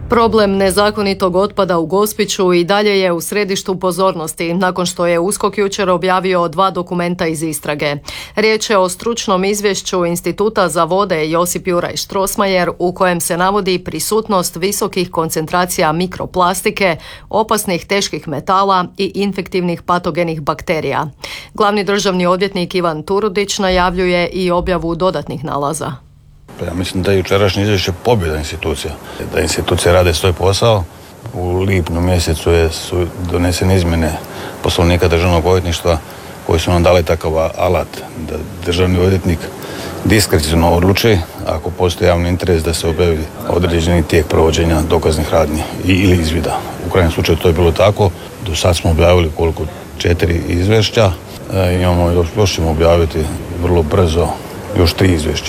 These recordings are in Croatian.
Problem nezakonitog otpada u Gospiću i dalje je u središtu pozornosti nakon što je USKOK jučer objavio 2 dokumenta iz istrage. Riječ je o stručnom izvješću Instituta za vode Josip Juraj Strossmayer u kojem se navodi prisutnost visokih koncentracija mikroplastike, opasnih teških metala i infektivnih patogenih bakterija. Glavni državni odvjetnik Ivan Turudić najavljuje i objavu dodatnih nalaza. Ja mislim da je jučerašnje izvješće pobjeda institucija. Da institucije rade svoj posao. U lipnju mjesecu su donesene izmjene Poslovnika Državnog odvjetništva koji su nam dali takav alat da državni odvjetnik diskreciono odluči ako postoji javni interes da se objavi određeni tijek provođenja dokaznih radnji ili izvida. U krajnjem slučaju to je bilo tako. Do sad smo objavili 4 izvješća. Još ćemo objaviti vrlo brzo još 3 izvješća.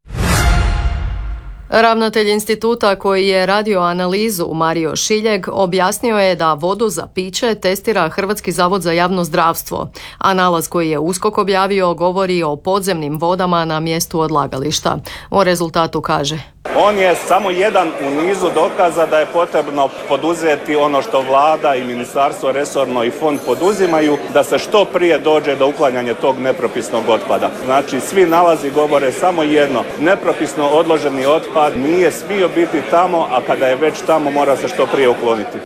Ravnatelj instituta koji je radio analizu Mario Šiljeg objasnio je da vodu za piće testira Hrvatski zavod za javno zdravstvo, a nalaz koji je USKOK objavio govori o podzemnim vodama na mjestu odlagališta. O rezultatu kaže: On je samo jedan u nizu dokaza da je potrebno poduzeti ono što vlada i ministarstvo resorno i fond poduzimaju, da se što prije dođe do uklanjanja tog nepropisnog otpada. Znači, svi nalazi govore samo jedno: nepropisno odloženi otpad nije smio biti tamo, a kada je već tamo mora se što prije ukloniti.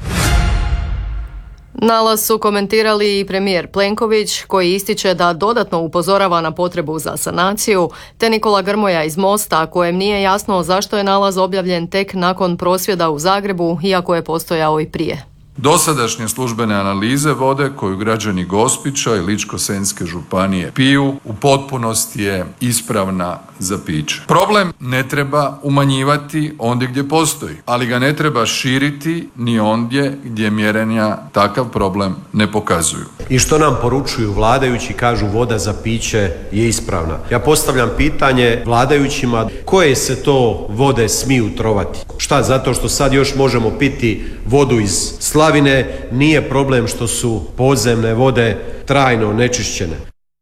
Nalaz su komentirali i premijer Plenković, koji ističe da dodatno upozorava na potrebu za sanaciju, te Nikola Grmoja iz Mosta, kojem nije jasno zašto je nalaz objavljen tek nakon prosvjeda u Zagrebu, iako je postojao i prije. Dosadašnje službene analize vode koju građani Gospića i Ličko-senjske županije piju u potpunosti je ispravna za piće. Problem ne treba umanjivati ondje gdje postoji, ali ga ne treba širiti ni ondje gdje mjerenja takav problem ne pokazuju. I što nam poručuju vladajući? Kažu voda za piće je ispravna. Ja postavljam pitanje vladajućima: koje se to vode smiju trovati? Šta, zato što sad još možemo piti vodu iz slavine? Nije problem što su podzemne vode trajno onečišćene.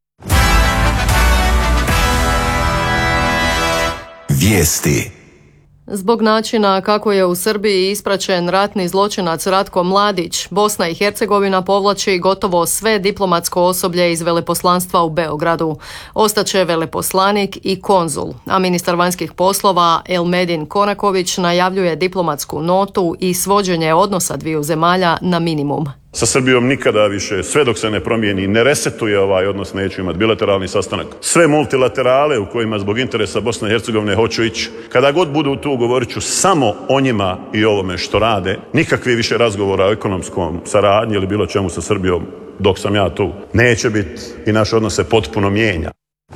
Vijesti. Zbog načina kako je u Srbiji ispraćen ratni zločinac Ratko Mladić, Bosna i Hercegovina povlači gotovo sve diplomatsko osoblje iz veleposlanstva u Beogradu. Ostaće veleposlanik i konzul, a ministar vanjskih poslova Elmedin Konaković najavljuje diplomatsku notu i svođenje odnosa dviju zemalja na minimum. Sa Srbijom nikada više, sve dok se ne promijeni, ne resetuje ovaj odnos, neću imati bilateralni sastanak. Sve multilaterale u kojima zbog interesa Bosne i Hercegovine hoću ići, kada god budu tu, govorit ću samo o njima i ovome što rade. Nikakvi više razgovora o ekonomskom saradnji ili bilo čemu sa Srbijom dok sam ja tu neće biti i naš odnos se potpuno mijenja.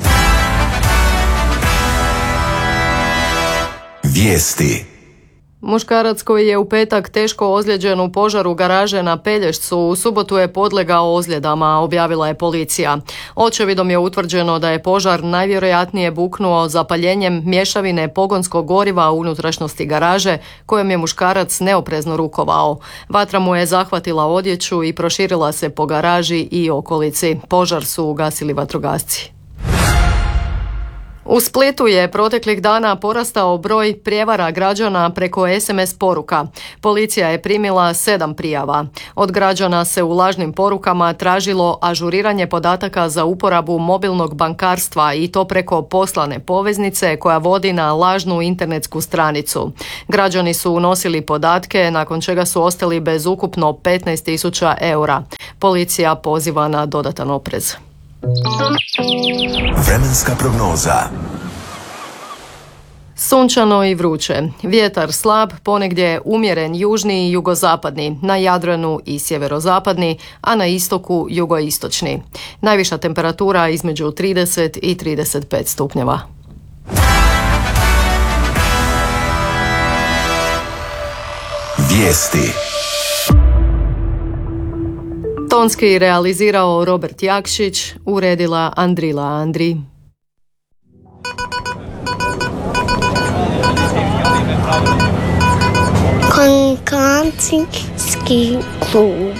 Vijesti. Muškarac koji je u petak teško ozlijeđen u požaru garaže na Pelješcu u subotu je podlegao ozljedama, objavila je policija. Očevidom je utvrđeno da je požar najvjerojatnije buknuo zapaljenjem mješavine pogonskog goriva u unutrašnjosti garaže kojom je muškarac neoprezno rukovao. Vatra mu je zahvatila odjeću i proširila se po garaži i okolici. Požar su ugasili vatrogasci. U Splitu je proteklih dana porastao broj prijevara građana preko SMS poruka. Policija je primila 7 prijava. Od građana se u lažnim porukama tražilo ažuriranje podataka za uporabu mobilnog bankarstva i to preko poslane poveznice koja vodi na lažnu internetsku stranicu. Građani su unosili podatke nakon čega su ostali bez ukupno 15.000 eura. Policija poziva na dodatan oprez. Vremenska prognoza. Sunčano i vruće. Vjetar slab, ponegdje umjeren južni i jugozapadni, na Jadranu i sjeverozapadni, a na istoku jugoistočni. Najviša temperatura između 30 i 35 stupnjeva. Vijesti. Tonski realizirao Robert Jakšić, uredila Andrila Andri. Komunikacijski klub.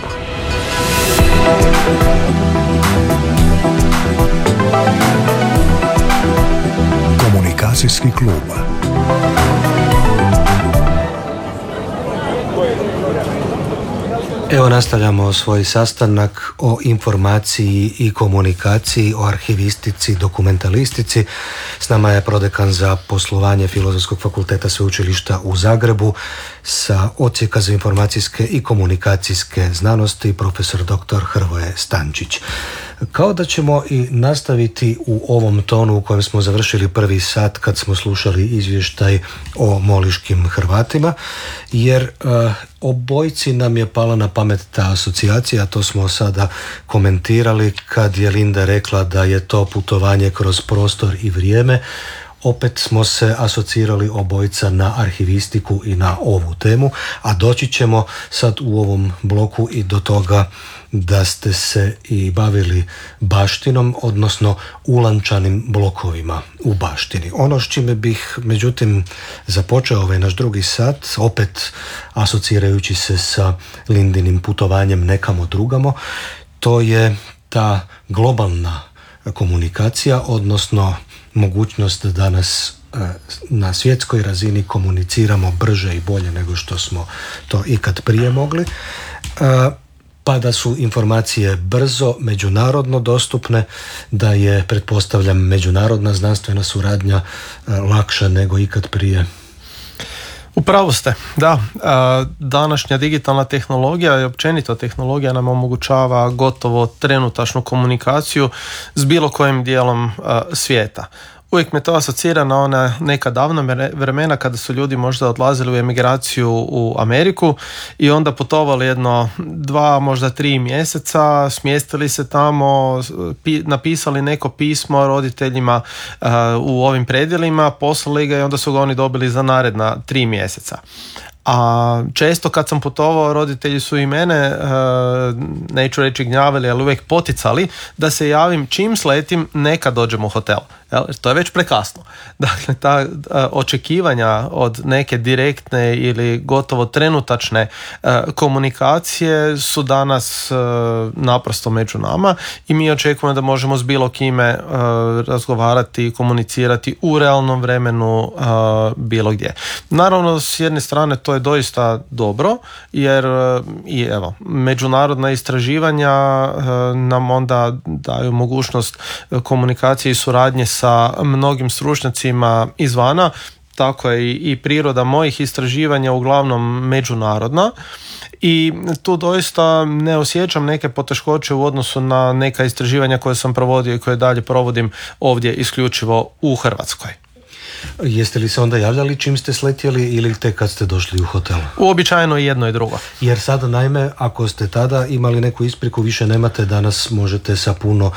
Komunikacijski klub. Evo nastavljamo svoj sastanak o informaciji i komunikaciji, o arhivistici, dokumentalistici. S nama je prodekan za poslovanje Filozofskog fakulteta Sveučilišta u Zagrebu sa Odsjeka za informacijske i komunikacijske znanosti, profesor dr. Hrvoje Stančić. Kao da ćemo i nastaviti u ovom tonu u kojem smo završili prvi sat kad smo slušali izvještaj o moliškim Hrvatima, jer obojci nam je pala na pamet ta asocijacija, to smo sada komentirali kad je Linda rekla da je to putovanje kroz prostor i vrijeme. Opet smo se asocirali obojica na arhivistiku i na ovu temu, a doći ćemo sad u ovom bloku i do toga da ste se i bavili baštinom, odnosno ulančanim blokovima u baštini. Ono s čime bih, međutim, započeo ovaj naš drugi sat, opet asocirajući se sa Lindinim putovanjem nekamo drugamo, to je ta globalna komunikacija, odnosno mogućnost da danas na svjetskoj razini komuniciramo brže i bolje nego što smo to ikad prije mogli, pa da su informacije brzo, međunarodno dostupne, da je, pretpostavljam, međunarodna znanstvena suradnja lakša nego ikad prije. Upravo ste, da. Današnja digitalna tehnologija i općenito tehnologija nam omogućava gotovo trenutačnu komunikaciju s bilo kojim dijelom svijeta. Uvijek me to asocira na ona neka davna vremena kada su ljudi možda odlazili u emigraciju u Ameriku i onda putovali 2, možda 3 mjeseca, smjestili se tamo, napisali neko pismo roditeljima u ovim predjelima, poslali ga i onda su ga oni dobili za naredna 3 mjeseca. A često kad sam putovao, roditelji su i mene, neću reći gnjavili, ali uvijek poticali da se javim čim sletim, neka dođem u hotel. To je već prekasno. Dakle, ta očekivanja od neke direktne ili gotovo trenutačne komunikacije su danas naprosto među nama i mi očekujemo da možemo s bilo kime razgovarati i komunicirati u realnom vremenu bilo gdje. Naravno, s jedne strane to je doista dobro, jer i evo, međunarodna istraživanja nam onda daju mogućnost komunikacije i suradnje sa mnogim stručnjacima izvana. Tako je i priroda mojih istraživanja uglavnom međunarodna i tu doista ne osjećam neke poteškoće u odnosu na neka istraživanja koje sam provodio i koje dalje provodim ovdje isključivo u Hrvatskoj. Jeste li se onda javljali čim ste sletjeli ili tek kad ste došli u hotel? Uobičajeno i jedno i drugo. Jer sada, naime, ako ste tada imali neku ispriku, više nemate, danas možete sa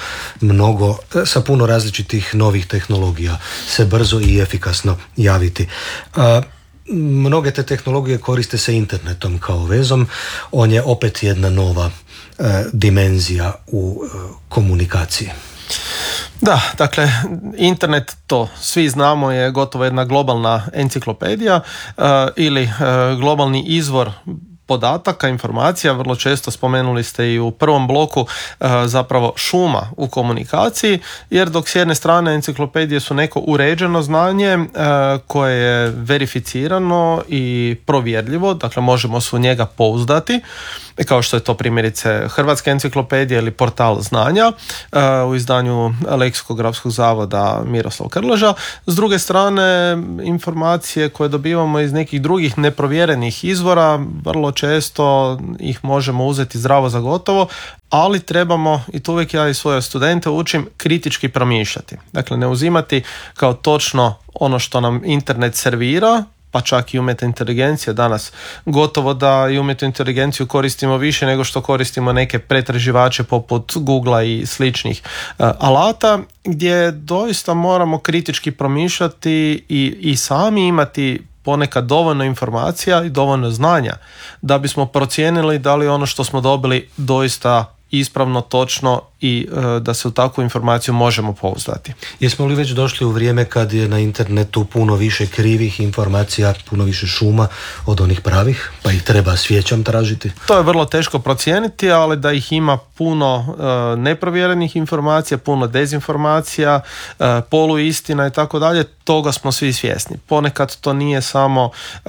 puno različitih novih tehnologija se brzo i efikasno javiti. Mnoge te tehnologije koriste se internetom kao vezom. On je opet jedna nova dimenzija u komunikaciji. Da, dakle, internet, to svi znamo, je gotovo jedna globalna enciklopedija ili globalni izvor podataka, informacija. Vrlo često spomenuli ste i u prvom bloku zapravo šuma u komunikaciji, jer dok s jedne strane enciklopedije su neko uređeno znanje koje je verificirano i provjerljivo, dakle možemo se u njega pouzdati, kao što je to primjerice Hrvatska enciklopedija ili portal znanja u izdanju Leksikografskog zavoda Miroslav Krleža. S druge strane, informacije koje dobivamo iz nekih drugih neprovjerenih izvora, vrlo često ih možemo uzeti zdravo za gotovo, ali trebamo, i tu uvijek ja i svoje studente učim, kritički promišljati. Dakle, ne uzimati kao točno ono što nam internet servira, pa čak i umjetna inteligencija danas. Gotovo da i umjetnu inteligenciju koristimo više nego što koristimo neke pretraživače poput Googlea i sličnih alata, gdje doista moramo kritički promišljati i sami imati ponekad dovoljno informacija i dovoljno znanja da bismo procijenili da li ono što smo dobili doista ispravno, točno i da se u takvu informaciju možemo pouzdati. Jesmo li već došli u vrijeme kad je na internetu puno više krivih informacija, puno više šuma od onih pravih, pa ih treba svijećom tražiti? To je vrlo teško procijeniti, ali da ih ima puno neprovjerenih informacija, puno dezinformacija, poluistina i tako dalje, toga smo svi svjesni. Ponekad to nije samo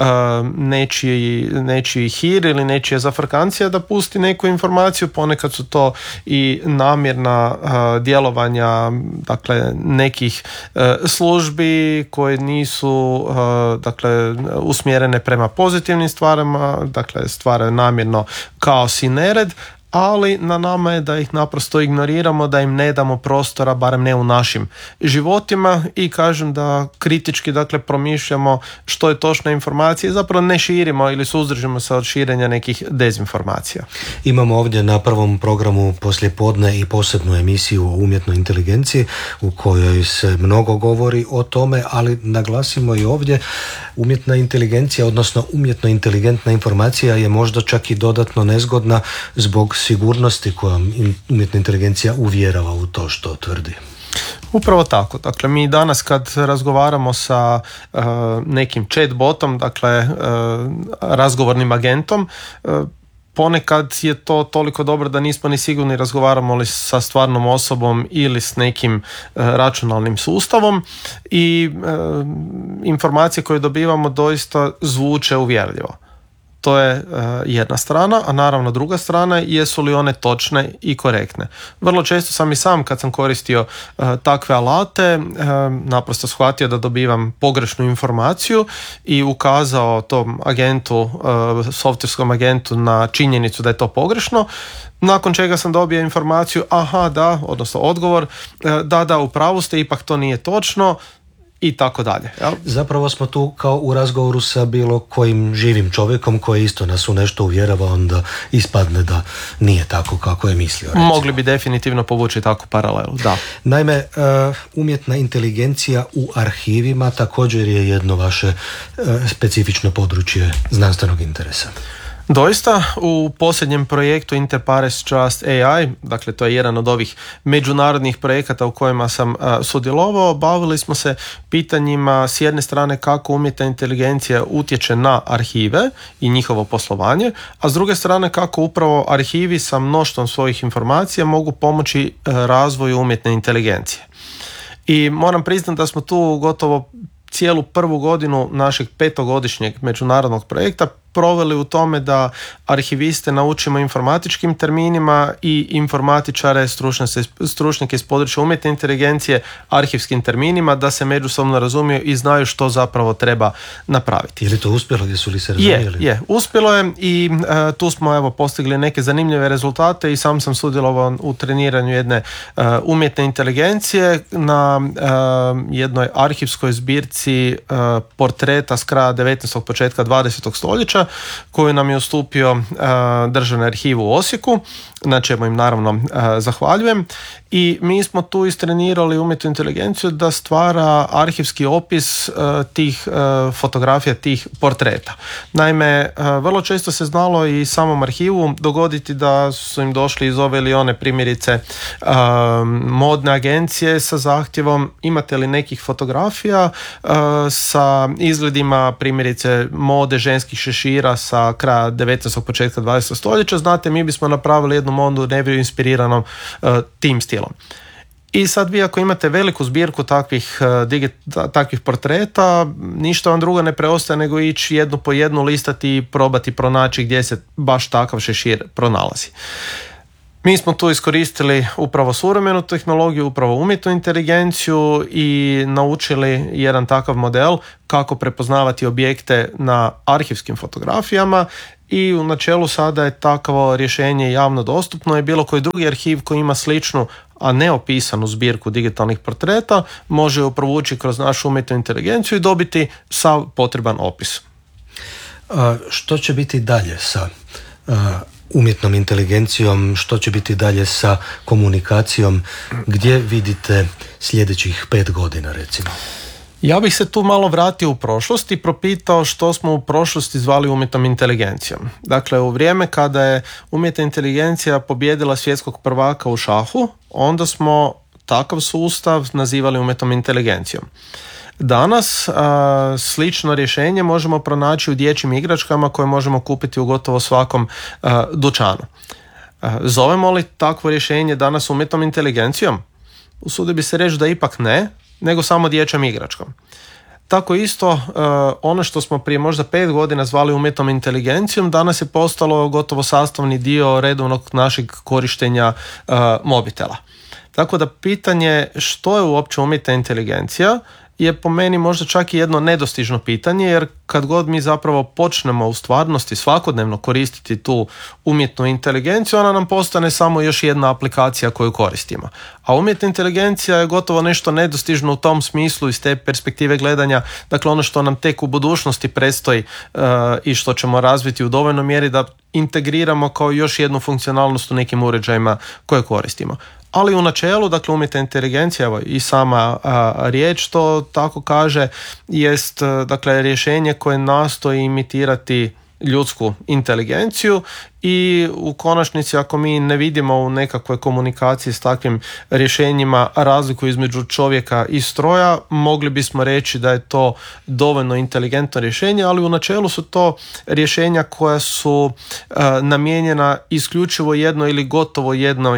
nečiji hir ili nečija zafrkancija da pusti neku informaciju, ponekad su to i namjerna djelovanja, dakle, nekih službi koje nisu usmjerene prema pozitivnim stvarima, dakle stvaraju namjerno kaos i nered, ali na nama je da ih naprosto ignoriramo, da im ne damo prostora, barem ne u našim životima, i kažem da kritički, dakle, promišljamo što je točna informacija i zapravo ne širimo ili suzdržimo se od širenja nekih dezinformacija. Imamo ovdje na prvom programu poslijepodne i posebnu emisiju o umjetnoj inteligenciji u kojoj se mnogo govori o tome, ali naglasimo i ovdje umjetna inteligencija, odnosno umjetno inteligentna informacija je možda čak i dodatno nezgodna zbog sigurnosti kojom umjetna inteligencija uvjerava u to što tvrdi. Upravo tako. Dakle, mi danas kad razgovaramo sa nekim chatbotom, dakle razgovornim agentom, ponekad je to toliko dobro da nismo ni sigurni razgovaramo li sa stvarnom osobom ili s nekim računalnim sustavom, i informacije koje dobivamo doista zvuče uvjerljivo. To je jedna strana, a naravno druga strana, jesu li one točne i korektne. Vrlo često sam i sam, kad sam koristio takve alate, naprosto shvatio da dobivam pogrešnu informaciju i ukazao tom agentu, softverskom agentu, na činjenicu da je to pogrešno, nakon čega sam dobio informaciju, odnosno odgovor, da, u pravu ste, ipak to nije točno, i tako dalje. Jel? Zapravo smo tu kao u razgovoru sa bilo kojim živim čovjekom koji isto nas u nešto uvjerava, onda ispadne da nije tako kako je mislio. Recimo. Mogli bi definitivno povući takvu paralelu, da. Naime, umjetna inteligencija u arhivima također je jedno vaše specifično područje znanstvenog interesa. Doista, u posljednjem projektu Interpares Trust AI, dakle to je jedan od ovih međunarodnih projekata u kojima sam sudjelovao, bavili smo se pitanjima s jedne strane kako umjetna inteligencija utječe na arhive i njihovo poslovanje, a s druge strane kako upravo arhivi sa mnoštvom svojih informacija mogu pomoći razvoju umjetne inteligencije. I moram priznati da smo tu gotovo cijelu prvu godinu našeg 5-godišnjeg međunarodnog projekta proveli u tome da arhiviste naučimo informatičkim terminima i informatičare, stručnjake iz područja umjetne inteligencije, arhivskim terminima, da se međusobno razumiju i znaju što zapravo treba napraviti. Je li to uspjelo? Jesu li se razumijeli? Je, uspjelo je, i tu smo postigli neke zanimljive rezultate, i sam treniravao u treniranju jedne umjetne inteligencije na jednoj arhivskoj zbirci portreta s kraja 19. početka 20. stoljeća, koju nam je ustupio Državni arhiv u Osijeku, na čemu im naravno zahvaljujem. I mi smo tu istrenirali umjetnu inteligenciju da stvara arhivski opis tih fotografija, tih portreta. Naime, vrlo često se znalo i samom arhivu dogoditi da su im došli iz ove ili one, primjerice modne agencije sa zahtjevom imate li nekih fotografija sa izgledima, primjerice mode ženskih šešira sa kraja 19. početka 20. stoljeća. Znate, mi bismo napravili jednu modnu reviju inspiriranom tim stilom. I sad vi ako imate veliku zbirku takvih portreta, ništa vam drugo ne preostaje nego ići jednu po jednu listati i probati pronaći gdje se baš takav šešir pronalazi. Mi smo tu iskoristili upravo suvremenu tehnologiju, upravo umjetnu inteligenciju i naučili jedan takav model kako prepoznavati objekte na arhivskim fotografijama, i u načelu sada je takvo rješenje javno dostupno, i bilo koji drugi arhiv koji ima sličnu, a ne opisanu zbirku digitalnih portreta može ju provući kroz našu umjetnu inteligenciju i dobiti sav potreban opis. Što će biti dalje sa umjetnom inteligencijom, što će biti dalje sa komunikacijom, gdje vidite sljedećih 5 godina recimo? Ja bih se tu malo vratio u prošlost i propitao što smo u prošlosti zvali umjetnom inteligencijom. Dakle, u vrijeme kada je umjetna inteligencija pobijedila svjetskog prvaka u šahu, onda smo takav sustav nazivali umjetnom inteligencijom. Danas slično rješenje možemo pronaći u dječjim igračkama koje možemo kupiti u gotovo svakom dućanu. Zovemo li takvo rješenje danas umjetnom inteligencijom? Usudio bi se reći da ipak ne, nego samo dječjom igračkom. Tako isto, ono što smo prije možda 5 godina zvali umjetnom inteligencijom, danas je postalo gotovo sastavni dio redovnog našeg korištenja mobitela. Tako da pitanje što je uopće umjetna inteligencija je po meni možda čak i jedno nedostižno pitanje, jer kad god mi zapravo počnemo u stvarnosti svakodnevno koristiti tu umjetnu inteligenciju, ona nam postane samo još jedna aplikacija koju koristimo. A umjetna inteligencija je gotovo nešto nedostižno u tom smislu iz te perspektive gledanja, dakle ono što nam tek u budućnosti predstoji i što ćemo razviti u dovoljnoj mjeri da integriramo kao još jednu funkcionalnost u nekim uređajima koje koristimo. Ali u načelu, dakle, umjetna inteligencija, evo i sama riječ to tako kaže, jest dakle rješenje koje nastoji imitirati ljudsku inteligenciju i u konačnici ako mi ne vidimo u nekakvoj komunikaciji s takvim rješenjima razliku između čovjeka i stroja, mogli bismo reći da je to dovoljno inteligentno rješenje, ali u načelu su to rješenja koja su namijenjena isključivo jednoj ili gotovo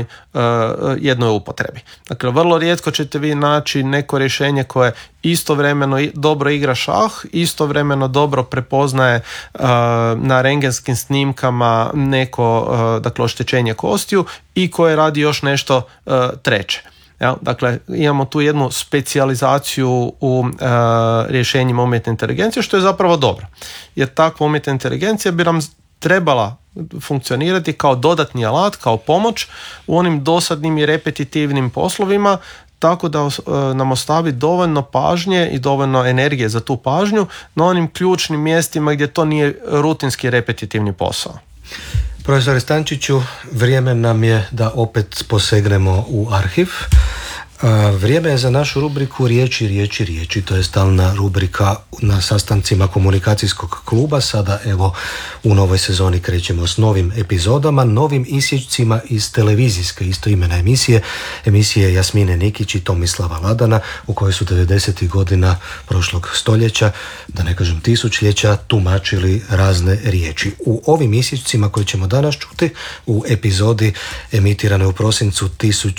jednoj upotrebi. Dakle, vrlo rijetko ćete vi naći neko rješenje koje istovremeno dobro igra šah, istovremeno dobro prepoznaje na rengenskim snimkama neko dakle oštećenje kostiju i koje radi još nešto treće. Dakle, imamo tu jednu specijalizaciju u rješenjima umjetne inteligencije, što je zapravo dobro. Jer takva umjetna inteligencija bi nam trebala funkcionirati kao dodatni alat, kao pomoć u onim dosadnim i repetitivnim poslovima, tako da nam ostavi dovoljno pažnje i dovoljno energije za tu pažnju na onim ključnim mjestima gdje to nije rutinski repetitivni posao. Profesore Stančiću, vrijeme nam je da opet posegnemo u arhiv. Vrijeme je za našu rubriku Riječi. To je stalna rubrika na sastancima komunikacijskog kluba. Sada evo u novoj sezoni krećemo s novim epizodama, novim isječcima iz televizijske istoimene emisije Jasmine Nikić i Tomislava Ladana, u kojoj su 90. godina prošlog stoljeća, da ne kažem tisućljeća, tumačili razne riječi. U ovim isječcima koje ćemo danas čuti u epizodi emitirane u prosincu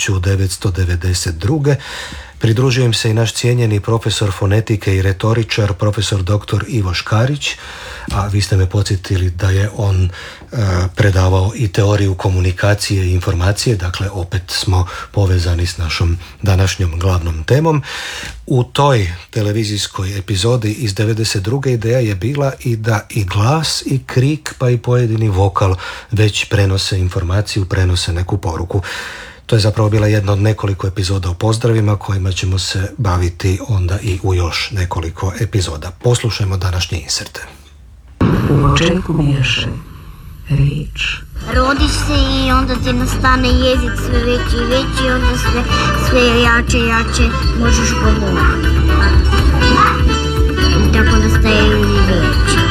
1992. Pridružuje im se i naš cijenjeni profesor fonetike i retoričar, profesor dr. Ivo Škarić, a vi ste me podsjetili da je on predavao i teoriju komunikacije i informacije, dakle opet smo povezani s našom današnjom glavnom temom. U toj televizijskoj epizodi iz 92. ideja je bila i da i glas i krik pa i pojedini vokal već prenose informaciju, prenose neku poruku. To je zapravo bila jedna od nekoliko epizoda o pozdravima kojima ćemo se baviti onda i u još nekoliko epizoda. Poslušajmo današnje inserte. U početku bijaše riječ. Rodiš se i onda ti nastane jezik sve veći i veći i onda sve jače i jače možeš govoriti. I tako nastaje i riječi.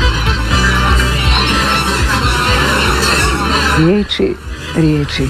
Riječi.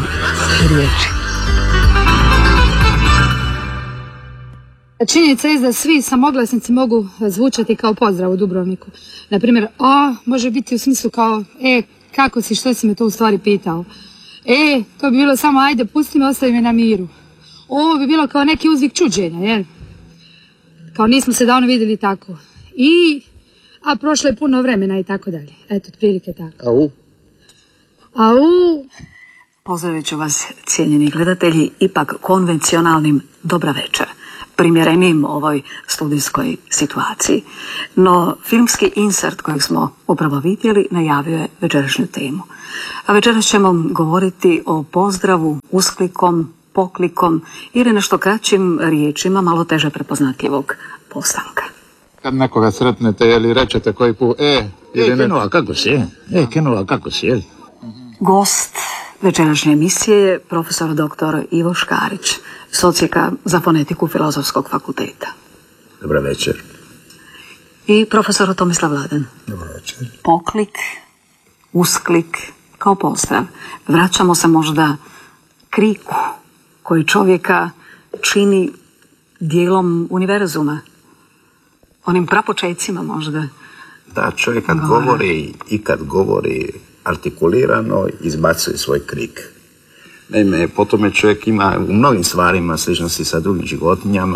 Činjenica je da svi samoglasnici mogu zvučati kao pozdrav u Dubrovniku. Naprimjer, može biti u smislu kao kako si, što si me to u stvari pitao. To bi bilo samo ajde, pusti me, ostavi me na miru. Ovo bi bilo kao neki uzvik čuđenja, jel? Kao nismo se davno vidjeli tako. A prošlo je puno vremena i tako dalje. Eto, otprilike tako. Au. Pozdravit ću vas, cijenjeni gledatelji, ipak konvencionalnim dobra večer, primjerenim ovoj studijskoj situaciji. No, filmski insert kojeg smo upravo vidjeli najavio je večerašnju temu. A večeras ćemo govoriti o pozdravu usklikom, poklikom ili nešto kraćim riječima malo teže prepoznatljivog postanka. Kad nekoga sretnete, je li rečete koji put Kenova, kako si? Kenova, kako si? Gost večerašnje emisije je profesor dr. Ivo Škarić, socijeka za fonetiku Filozofskog fakulteta. Dobar večer. I profesor Tomislav Ladan. Dobar večer. Poklik, usklik, kao pozdrav. Vraćamo se možda kriku koji čovjeka čini dijelom univerzuma. Onim prapočecima možda. Da, čovjek kad govori i kad govori artikulirano, izbacuje svoj krik. Naime, po tome čovjek ima u mnogim stvarima sličnosti sa drugim životinjama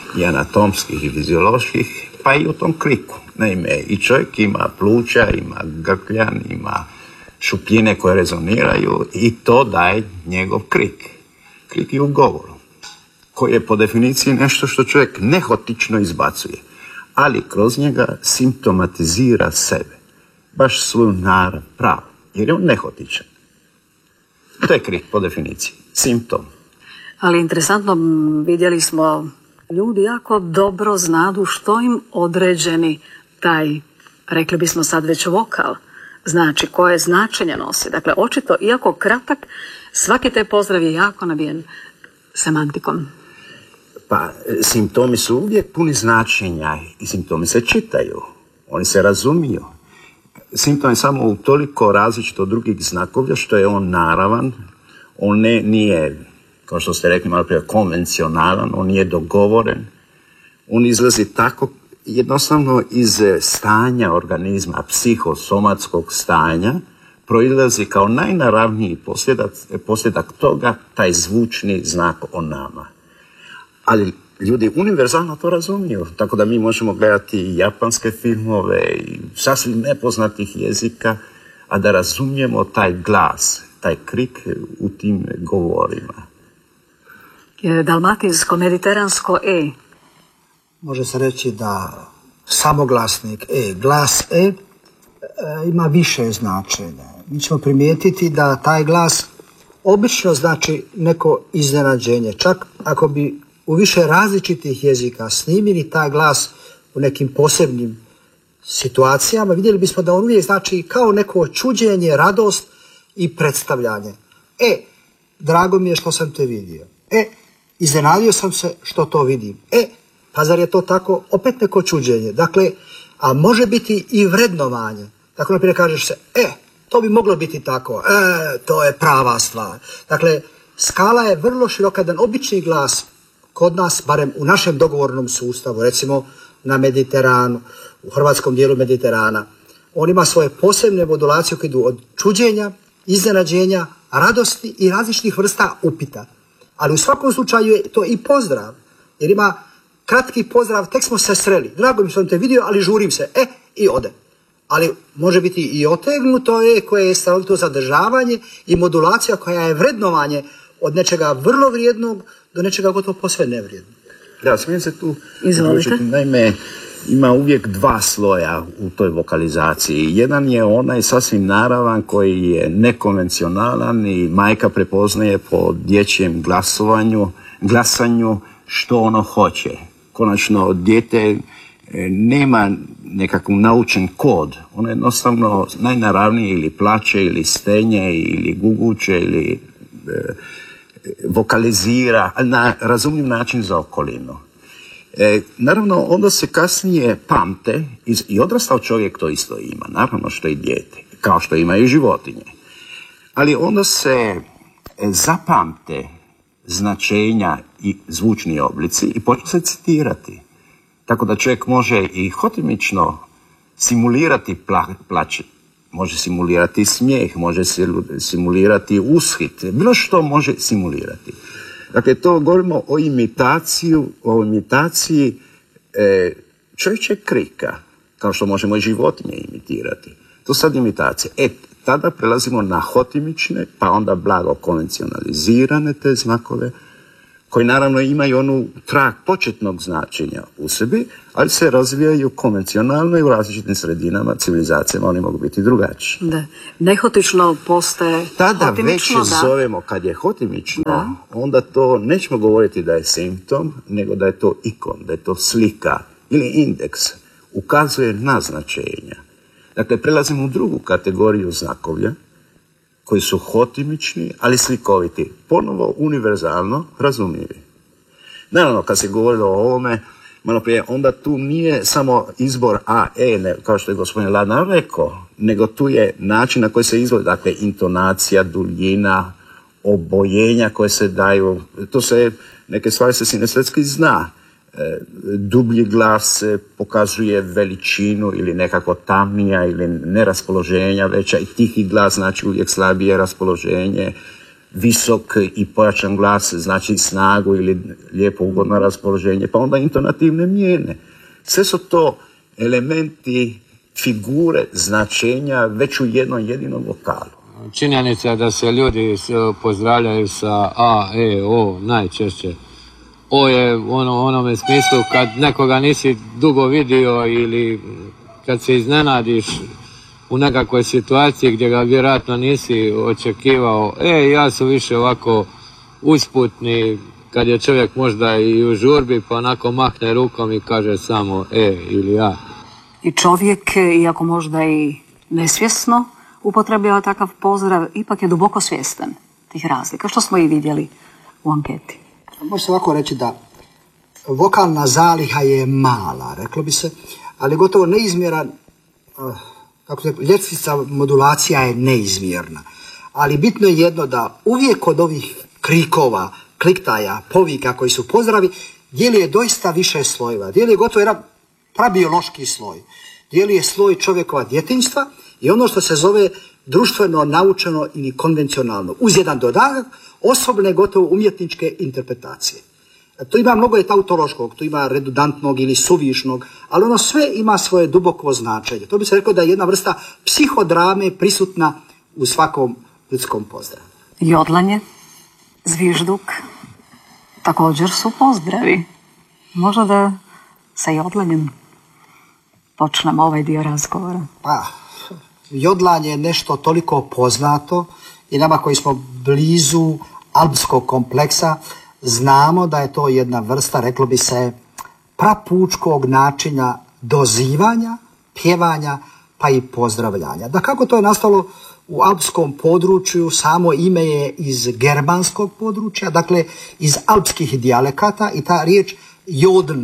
i anatomskih i fizioloških, pa i u tom kriku. Naime, i čovjek ima pluća, ima grkljan, ima šupljine koje rezoniraju i to daje njegov krik. Krik je u govoru, koji je po definiciji nešto što čovjek nehotično izbacuje, ali kroz njega simptomatizira sebe, baš svoju narav pravu, jer je on nehotičan. To je krik po definiciji, simptom. Ali interesantno, vidjeli smo, ljudi jako dobro znadu što im određeni taj, rekli bismo sad već vokal, znači koje značenje nosi. Dakle, očito, iako kratak, svaki taj pozdrav je jako nabijen semantikom. Pa, simptomi su uvijek puni značenja i simptomi se čitaju, oni se razumiju. Simptom je samo u toliko različito od drugih znakovlja što je on naravan, on nije, kao što ste rekli malo prije, konvencionalan, on nije dogovoren, on izlazi tako jednostavno iz stanja organizma, psihosomatskog stanja, proizlazi kao najnaravniji posljedak toga taj zvučni znak o nama. Ali ljudi univerzalno to razumiju, tako da mi možemo gledati i japanske filmove i sasvim nepoznatih jezika, a da razumijemo taj glas, taj krik u tim govorima. Dalmatinsko-mediteransko E. Može se reći da samoglasnik E, glas E, ima više značenja. Mi ćemo primijetiti da taj glas obično znači neko iznenađenje. Čak ako bi u više različitih jezika snimili taj glas u nekim posebnim situacijama, vidjeli bismo da on uvijek znači kao neko čuđenje, radost i predstavljanje. Drago mi je što sam te vidio. Iznenadio sam se što to vidim. Pa zar je to tako? Opet neko čuđenje. Dakle, a može biti i vrednovanje. Dakle, naprijed kažeš se, to bi moglo biti tako. To je prava stvar. Dakle, skala je vrlo široka, jedan obični glas kod nas, barem u našem dogovornom sustavu, recimo na Mediteranu, u hrvatskom dijelu Mediterana, on ima svoje posebne modulacije koje idu od čuđenja, iznenađenja, radosti i različitih vrsta upita. Ali u svakom slučaju je to i pozdrav, jer ima kratki pozdrav, tek smo se sreli, drago mi što sam te vidio, ali žurim se, i ode. Ali može biti i otegnuto koje je stanovito zadržavanje i modulacija koja je vrednovanje od nečega vrlo vrijednog do nečega gotovo posve nevrijednog. Da, smijem se tu uključiti. Naime, ima uvijek dva sloja u toj vokalizaciji. Jedan je onaj sasvim naravan koji je nekonvencionalan i majka prepoznaje po dječjem glasanju što ono hoće. Konačno, dijete nema nekakav naučen kod. Ono jednostavno najnaravnije ili plače, ili stenje, ili guguće, ili vokalizira, ali na razumljiv način za okolinu. Naravno, onda se kasnije pamte, i odrastao čovjek to isto ima, naravno što i dijete, kao što ima i životinje. Ali onda se zapamte značenja i zvučni oblici i počne se citirati. Tako da čovjek može i hotimično simulirati plać, može simulirati smijeh, može simulirati ushit, bilo što može simulirati. Dakle, to govorimo o imitaciji čovječeg krika, kao što možemo i životinje imitirati. To sad imitacija. Tada prelazimo na hotimične, pa onda blago konvencionalizirane te znakove, koji naravno imaju onu trag početnog značenja u sebi, ali se razvijaju konvencionalno i u različitim sredinama, civilizacijama, oni mogu biti drugačiji. Da. Nehotično postaje tada hotimično, već zovemo, kad je hotimično, onda to nećemo govoriti da je simptom, nego da je to ikon, da je to slika ili indeks, ukazuje na značenja. Dakle, prelazimo u drugu kategoriju znakovlja, koji su hotimični, ali slikoviti, ponovo univerzalno razumljivi. Naravno, kad se govorilo o ovome, malo prije, onda tu nije samo izbor A, kao što je gospodin Ladnar rekao, nego tu je način na koji se izvodi, dakle, intonacija, duljina, obojenja koje se daju, neke stvari se sinestetski zna. Dublji glas pokazuje veličinu ili nekako tamnija ili neraspoloženja veća i tihi glas znači uvijek slabije raspoloženje. visok i pojačan glas znači snagu ili lijepo ugodno raspoloženje, pa onda intonativne mijene. Sve su to elementi figure značenja već u jednom jedinom vokalu. Činjenica je da se ljudi pozdravljaju sa A, E, O najčešće. O je u onome smislu kad nekoga nisi dugo vidio ili kad se iznenadiš u nekakvoj situaciji gdje ga vjerojatno nisi očekivao. Ja su više ovako usputni, kad je čovjek možda i u žurbi pa onako mahne rukom i kaže samo ili A. I čovjek, iako možda i nesvjesno upotrebljava takav pozdrav, ipak je duboko svjestan tih razlika, što smo i vidjeli u anketi. Može se ovako reći da vokalna zaliha je mala, reklo bi se, ali gotovo neizmjeran, ljestvica modulacija je neizmjerna. Ali bitno je jedno da uvijek od ovih krikova, kliktaja, povika koji su pozdravi, djeluje doista više slojeva. Djeluje gotovo jedan prabiološki sloj. Djeluje sloj čovjekova djetinjstva i ono što se zove društveno, naučeno ili konvencionalno. Uz jedan dodatak, osobne gotovo umjetničke interpretacije. To ima mnogo je tautološkog, to ima redundantnog ili suvišnog, ali ono sve ima svoje duboko značenje. To bi se rekao da je jedna vrsta psihodrame prisutna u svakom ljudskom pozdravu. Jodlanje, zvižduk, također su pozdravi. Možda da sa jodlanjem počnemo ovaj dio razgovora. Pa, jodlanje je nešto toliko poznato i nama koji smo blizu alpskog kompleksa znamo da je to jedna vrsta, reklo bi se, prapučkog načina dozivanja, pjevanja pa i pozdravljanja. Da kako to je nastalo u alpskom području, samo ime je iz germanskog područja, dakle iz alpskih dijalekata i ta riječ jodn,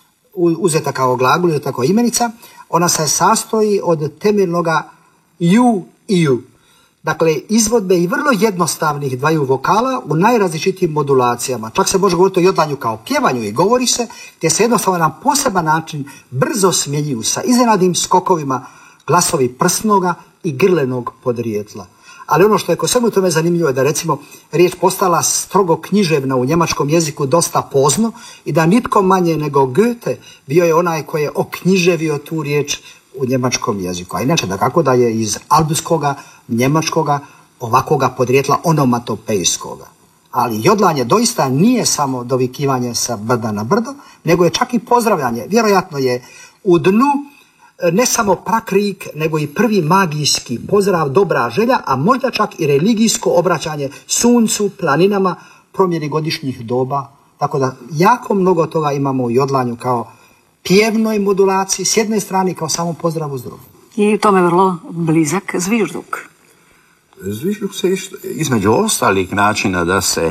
uzeta kao glagol, uzeta kao imenica, ona se sastoji od temeljnoga ju i ju. Dakle, izvodbe i vrlo jednostavnih dvaju vokala u najrazličitijim modulacijama. Čak se može govoriti o jodlanju kao pjevanju i govori se, gdje se jednostavno na poseban način brzo smjenjuju sa iznenadnim skokovima glasovi prsnoga i grlenog podrijetla. Ali ono što je kod svemu tome zanimljivo je da recimo riječ postala strogo književna u njemačkom jeziku dosta pozno i da nitko manje nego Goethe bio je onaj koji je oknjiževio tu riječ u njemačkom jeziku. A inače da kako da je iz alpskoga, njemačkoga, ovakvoga podrijetla onomatopejskoga. Ali jodlanje doista nije samo dovikivanje sa brda na brdo, nego je čak i pozdravljanje. Vjerojatno je u dnu ne samo prakrik, nego i prvi magijski pozdrav, dobra želja, a možda čak i religijsko obraćanje suncu, planinama, promjeni godišnjih doba. Tako da jako mnogo toga imamo u jodlanju kao pjevnoj modulaciji, s jedne strane kao samo pozdravu s drugom. I tome vrlo blizak zvižduk. Zvižduk se između ostalih načina da se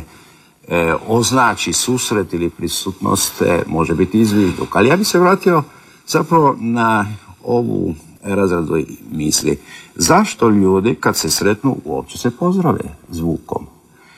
označi susret ili prisutnost može biti i zvižduk. Ali ja bih se vratio zapravo na ovu razradu misli. Zašto ljudi kad se sretnu uopće se pozdrave zvukom?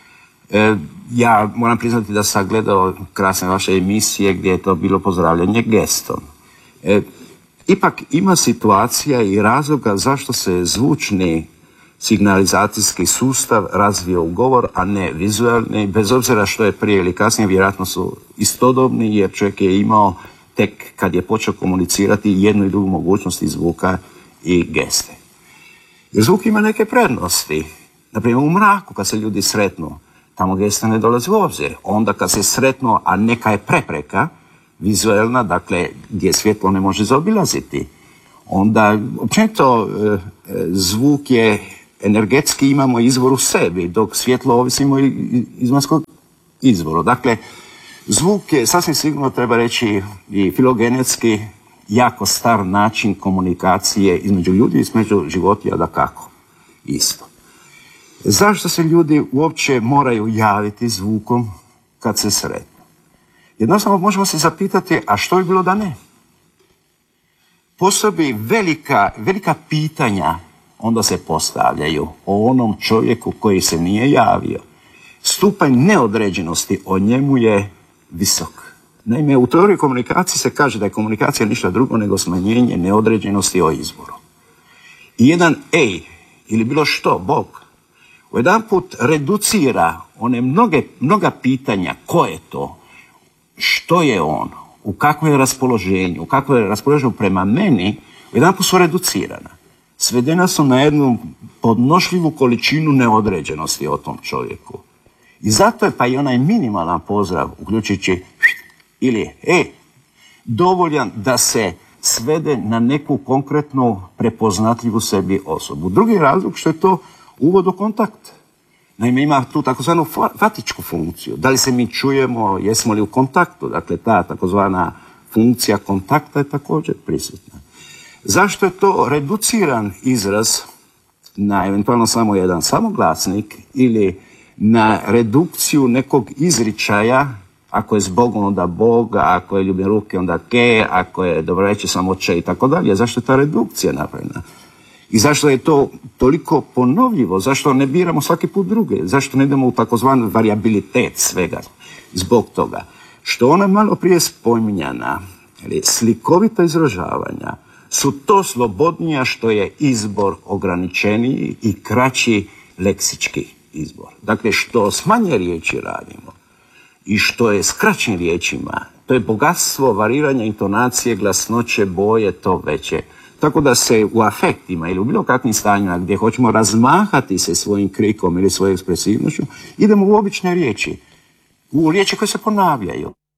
Ja moram priznati da sam gledao krasne vaše emisije gdje je to bilo pozdravljanje gestom. Ipak ima situacija i razloga zašto se zvučni signalizacijski sustav razvio u govor, a ne vizualni, bez obzira što je prije ili kasnije, vjerojatno su istodobni, jer čovjek je imao tek kad je počeo komunicirati jednu i drugu mogućnost i zvuka i geste. Jer zvuk ima neke prednosti. Naprimjer, u mraku kad se ljudi sretnu, tamo gesta ne dolazi u obzir. Onda kad se sretnu, a neka je prepreka vizualna, dakle gdje svjetlo ne može zaobilaziti, onda općenito zvuk je energetski, imamo izvor u sebi, dok svjetlo ovisimo iz vanjskog izvoru. Dakle, zvuk je sasvim sigurno, treba reći, i filogenetski jako star način komunikacije između ljudi i između životinja, da kako isto. Zašto se ljudi uopće moraju javiti zvukom kad se sretnu? Jednostavno možemo se zapitati, a što bi bilo da ne? Postoji velika pitanja onda se postavljaju o onom čovjeku koji se nije javio. Stupanj neodređenosti o njemu je visok. Naime, u teoriji komunikacije se kaže da je komunikacija ništa drugo nego smanjenje neodređenosti o izboru. I jedan ej ili bilo što, Bog, Jedanput reducira one mnoga pitanja, ko je to, što je on, u kakvom je raspoloženju prema meni, jedanput su reducirana. Svedena su na jednu podnošljivu količinu neodređenosti o tom čovjeku. I zato je pa i onaj minimalan pozdrav, uključujući ili dovoljan da se svede na neku konkretnu prepoznatljivu sebi osobu. Drugi razlog što je to uvod u kontakt. Naime, ima tu takozvanu fatičku funkciju. Da li se mi čujemo, jesmo li u kontaktu? Dakle, ta takozvana funkcija kontakta je također prisutna. Zašto je to reduciran izraz na eventualno samo jedan samoglasnik ili na redukciju nekog izričaja, ako je zbogom onda Bog, ako je ljubim ruke onda ke, ako je dobroveče samoće i tako dalje. Zašto je ta redukcija napravljena? I zašto je to toliko ponovljivo? Zašto ne biramo svaki put druge? Zašto ne idemo u takozvanu variabilitet svega? Zbog toga što ona malo prije spominjana slikovita izražavanja su to slobodnija što je izbor ograničeniji i kraći leksički izbor. Dakle, što s manje riječi radimo i što je s kraćim riječima, to je bogatstvo variranja intonacije, glasnoće, boje, to veće. Tako da se u afektima ili u bilo kakvim stanjima gdje hoćemo razmahati se svojim krikom ili svojom ekspresivnošću, idemo u obične riječi, u riječi koje se ponavljaju.